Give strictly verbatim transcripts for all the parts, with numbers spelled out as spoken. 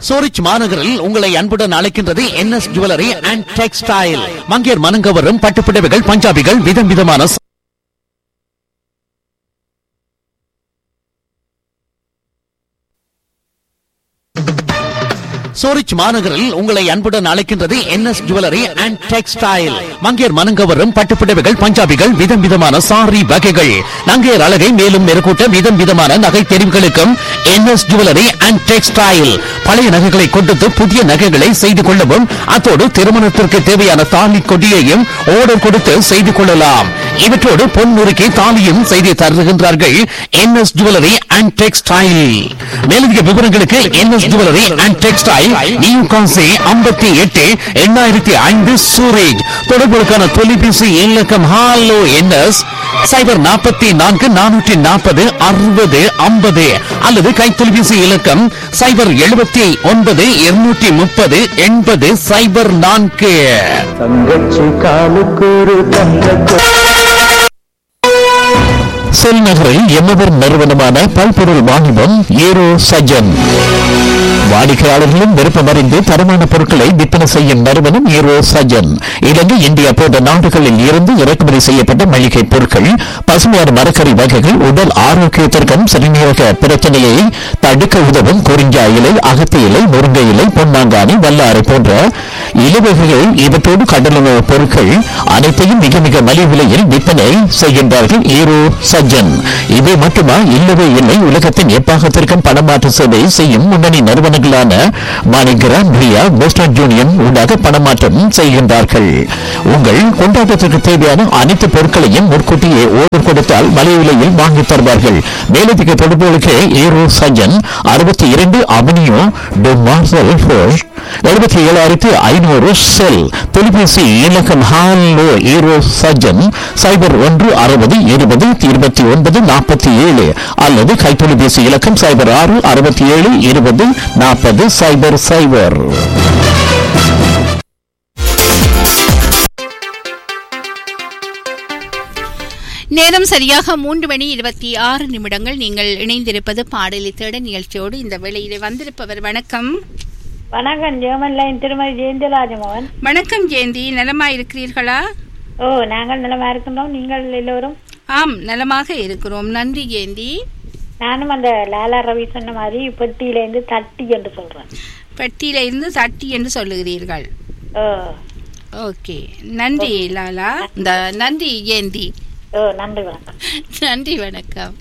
Zurich மாநகரில் உங்களை அன்புடன் அழைக்கின்றது என்எஸ் ஜுவல்லரி அண்ட் டெக்ஸ்டைல். மங்கையர் மனங்கவரும் பட்டுப்புடவைகள், பஞ்சாபிகள், விதம் விதமான சூரிச் மாநகரில் உங்களை அன்புடன் அழைக்கின்றது என்எஸ் ஜுவல்லரி அண்ட் டெக்ஸ்டைல். மங்கையர் மனங்கவரும் பட்டுப்புடவைகள், பஞ்சாபிகள், விதம் விதமான சாரி வகைகள். நங்கையர் அழகை மேலும் மெருகூட்ட விதம் விதமான நகை தெரிவுகளுக்கும் என்எஸ் ஜுவல்லரி அண்ட் டெக்ஸ்டைல். பழைய நகைகளை கொடுத்து புதிய நகைகளை செய்து கொள்ளவும், அத்தோடு திருமணத்திற்கு தேவையான தாலி கொடியையும் ஆர்டர் கொடுத்து செய்து கொள்ளலாம். இவற்றோடு பொன் நுறுக்கி தாலியும் செய்து தருகின்றார்கள் என்எஸ் ஜுவல்லரி அண்ட் டெக்ஸ்டைல். மேலதிக விவரங்களுக்கு NS jewellery and textile, new கான்சி ஐம்பத்தி எட்டு எண்ணாயிரத்தி ஐந்து சூரேஜ். தொடர்புகளுக்கான தொலைபேசி இலக்கம் ஹாலோ என்எஸ் சைபர் நாற்பத்தி நான்கு நானூற்றி நாற்பது அறுபது ஐம்பது அல்லது கைத்தொலைபேசி இலக்கம் சைபர் எழுபத்தி ஒன்பது இருநூற்றி முப்பது எண்பது சைபர் நான்கு. செல் நகரில் எம்மவர் நிறுவனமான பல்பொருள் வாணிபம் ஏரோ சஜன். வாடிக்கையாளர்களும் விருப்பமறிந்து தரமான பொருட்களை விற்பனை செய்யும் நிறுவனம் ஏரோ சஜன். இலங்கை, இந்தியா போன்ற நாடுகளில் இருந்து இறக்குமதி செய்யப்பட்ட மளிகை பொருட்கள், பசுமையான மரக்கறி வகைகள், உடல் ஆரோக்கியத்திற்கும் சிறுநீரக பிரச்சனையை தடுக்க உதவும் குறிஞ்சா இலை, அகத்தி இலை, முருங்கை இலை, பொன்னாங்கானி, வல்லாரை போன்ற இலவகைகள், இவற்றோடு கடலுணவு பொருட்கள் அனைத்தையும் மிக மிக மலிவு விலையில் விற்பனை செய்கின்றார்கள் ஏரோ சஜன். இவை மட்டுமா? இல்லவே இல்லை. உலகத்தின் எப்பாகத்திற்கும் பணமாற்று சேவை செய்யும் முன்னணி நிறுவனங்களான மாணிகிராம், ரியா, வெஸ்டர்ன் யூனியன் ஊடாக பணமாற்றம் செய்கின்றார்கள். உங்கள் கொண்டாட்டத்திற்கு தேவையான அனைத்து பொருட்களையும் முன்கூட்டியே ஓர்டர் கொடுத்தால் மலிவு விலையில் வாங்கி தருவார்கள். மேலதிக தொடர்புகளுக்கு ஏரோ சஜன் அறுபத்தி இரண்டு அவனியோ டு மார்சல் ஃபோர்ஸ் எழுபத்தி ஏழாயிரத்தி ஐநூறு செல். தொலைபேசி இலக்கம் ஹாலோ ஏரோ சஜன் சைபர் ஒன்று அறுபது இருபது இருபத்தி ஒன்பது நாற்பத்தி ஏழு அல்லது கைத்தொலைபேசி இலக்கம் சைபர் ஆறு அறுபத்தி ஏழு இருபது நாற்பது சைபர் சைபர். நேரம் சரியாக மூன்று மணி இருபத்தி ஆறு நிமிடங்கள். நீங்கள் இணைந்திருப்பது பாடலி தேட நிகழ்ச்சியோடு. இந்த வேளையிலே வந்திருப்பவர் வணக்கம். வணக்கம், ஜெயமன்லைன் திருமதி ஜெயந்தி ராஜமோகன். வணக்கம் ஜெயந்தி, நலமா இருக்கிறீர்களா? ஓ, நாங்கள் நலமா இருக்கின்றோம். நீங்கள் எல்லோரும்? ஆம், நலமாக இருக்கிறோம். நன்றி ஜெயந்தி. நானும் அந்த லாலா ரவி சொன்ன மாதிரி பெட்டியிலிருந்து தட்டி என்று சொல்றேன். பெட்டியில இருந்து தட்டி என்று சொல்லுகிறீர்கள். ஓ, ஓகே, நன்றி லாலா. இந்த நன்றி ஜெயந்தி. ஓ, நன்றி, வணக்கம். நன்றி, வணக்கம்.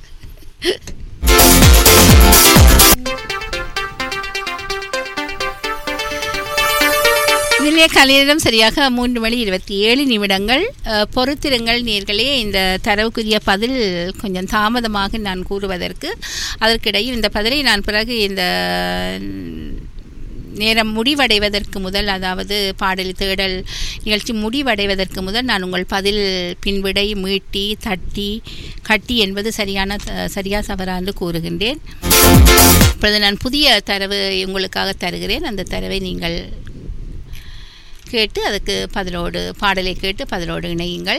இதிலே கலையிடம் சரியாக மூன்று மணி இருபத்தி ஏழு நிமிடங்கள். பொறுத்திருங்கள் நேர்களே, இந்த தரவுக்குரிய பதில் கொஞ்சம் தாமதமாக நான் கூறுவதற்கு. அதற்கிடையில் இந்த பதிலை நான் பிறகு இந்த நேரம் முடிவடைவதற்கு முதல், அதாவது பாடல் தேடல் நிகழ்ச்சி முடிவடைவதற்கு முதல் நான் உங்கள் பதில் பின்விடை மீட்டி தட்டி கட்டி என்பது சரியான சரியா தவறான்னு கூறுகின்றேன். இப்பொழுது நான் புதிய தரவு உங்களுக்காக தருகிறேன். அந்த தரவை நீங்கள் கேட்டு அதுக்கு பதிலோடு பாடலை கேட்டு பதிலோடு இணையுங்கள்.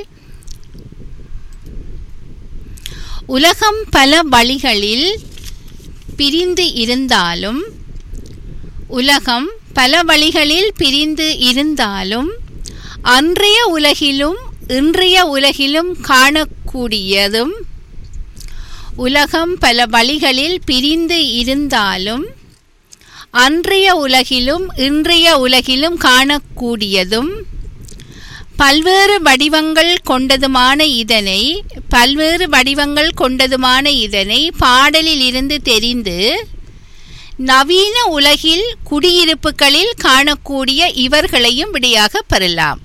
உலகம் பல வழிகளில் பிரிந்து இருந்தாலும் உலகம் பல வழிகளில் பிரிந்து இருந்தாலும் அன்றைய உலகிலும் இன்றைய உலகிலும் காணக்கூடியதும் உலகம் பல வழிகளில் பிரிந்து இருந்தாலும் அன்றைய உலகிலும் இன்றைய உலகிலும் காணக்கூடியதும் பல்வேறு வடிவங்கள் கொண்டதுமான இதனை பல்வேறு வடிவங்கள் கொண்டதுமான இதனை பாடலில் இருந்து தெரிந்து நவீன உலகில் குடியிருப்புகளில் காணக்கூடிய இவர்களையும் விடையாக பெறலாம்.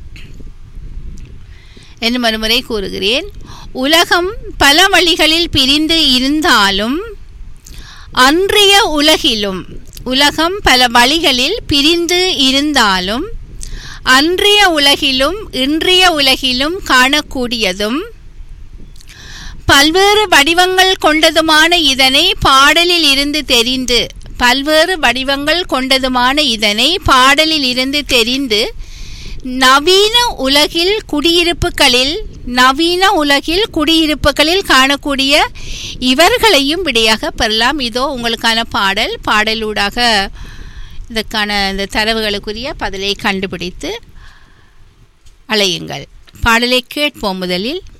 என்று மறுமுறை கூறுகிறேன். உலகம் பல வழிகளில் பிரிந்து இருந்தாலும் அன்றைய உலகிலும் உலகம் பல வழிகளில் பிரிந்து இருந்தாலும் அன்றைய உலகிலும் இன்றைய உலகிலும் காணக்கூடியதும் பல்வேறு வடிவங்கள் கொண்டதுமான இதனை பாடலில் இருந்து தெரிந்து பல்வேறு வடிவங்கள் கொண்டதுமான இதனை பாடலில் இருந்து தெரிந்து நவீன உலகில் குடியிருப்புகளில் நவீன உலகில் குடியிருப்புகளில் காணக்கூடிய இவர்களையும் விடையாக பெறலாம். இதோ உங்களுக்கான பாடல். பாடலூடாக இதற்கான இந்த தரவுகளுக்குரிய பதிலை கண்டுபிடித்து அழையுங்கள். பாடலை கேட்போம் முதலில்.